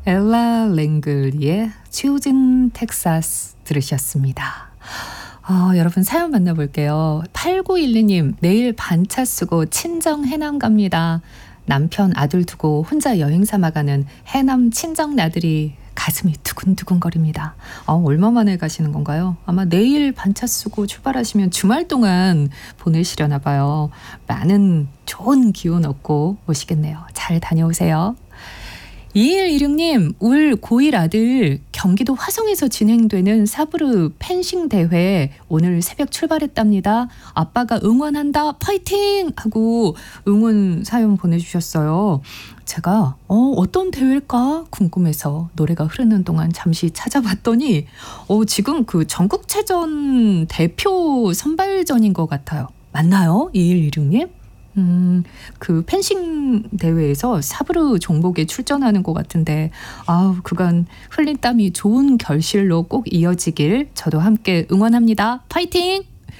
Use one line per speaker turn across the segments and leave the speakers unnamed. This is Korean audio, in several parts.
엘라 랭글리의 Choosing Texas 들으셨습니다. 여러분 사연 만나볼게요. 8912님, 내일 반차 쓰고 친정 해남 갑니다. 남편 아들 두고 혼자 여행 삼아 가는 해남 친정 나들이 가슴이 두근두근거립니다. 얼마 만에 가시는 건가요? 아마 내일 반차 쓰고 출발하시면 주말 동안 보내시려나 봐요. 많은 좋은 기운 얻고 오시겠네요. 잘 다녀오세요. 2116님, 울 고1 아들 경기도 화성에서 진행되는 사브르 펜싱 대회 오늘 새벽 출발했답니다. 아빠가 응원한다 파이팅! 하고 응원 사연 보내주셨어요. 제가 어떤 대회일까 궁금해서 노래가 흐르는 동안 잠시 찾아봤더니 지금 그 전국체전 대표 선발전인 것 같아요. 맞나요? 2116님? 그 펜싱 대회에서 사브르 종목에 출전하는 것 같은데 그간 흘린 땀이 좋은 결실로 꼭 이어지길 저도 함께 응원합니다. 파이팅!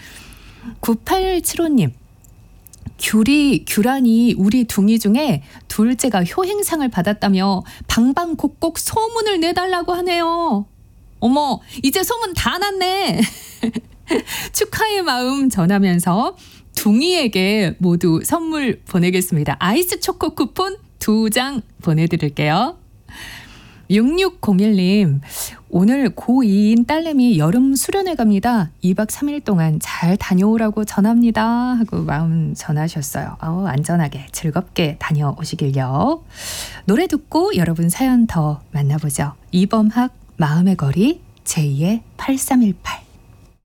9875님, 규란이 우리 둥이 중에 둘째가 효행상을 받았다며 방방곡곡 소문을 내달라고 하네요. 어머, 이제 소문 다 났네. 축하의 마음 전하면서 둥이에게 모두 선물 보내겠습니다. 아이스 초코 쿠폰 2장 보내드릴게요. 6601님, 오늘 고2인 딸내미 여름 수련회 갑니다. 2박 3일 동안 잘 다녀오라고 전합니다. 하고 마음 전하셨어요. 안전하게 즐겁게 다녀오시길요. 노래 듣고 여러분 사연 더 만나보죠. 이범학 마음의 거리 제2의 8318.